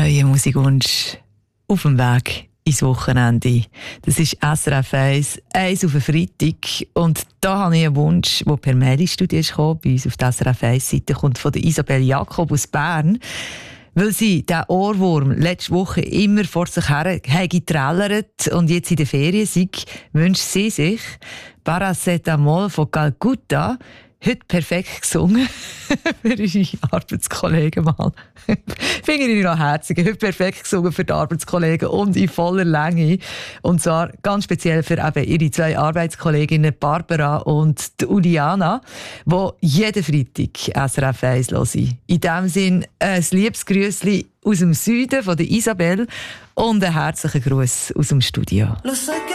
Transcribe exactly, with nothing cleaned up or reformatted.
euer Musikwunsch auf dem Weg ins Wochenende. Das ist S R F eins, eins auf den Freitag. Und da habe ich einen Wunsch, der per Mail ins Studio ist gekommen, bei uns auf der S R F eins Seite, kommt von der Isabel Jakob aus Bern. Weil sie diesen Ohrwurm letzte Woche immer vor sich her getrellert und jetzt in der Ferien sei, wünscht sie sich Paracetamol von Calcutta, heute perfekt gesungen für ihre Arbeitskollegen mal. Finde ich noch herzig. Heute perfekt gesungen für die Arbeitskollegen und in voller Länge. Und zwar ganz speziell für eben ihre zwei Arbeitskolleginnen Barbara und Uliana, die jeden Freitag S R F eins hören. In diesem Sinn ein liebes Grüßli aus dem Süden von der Isabel und einen herzlichen Gruß aus dem Studio.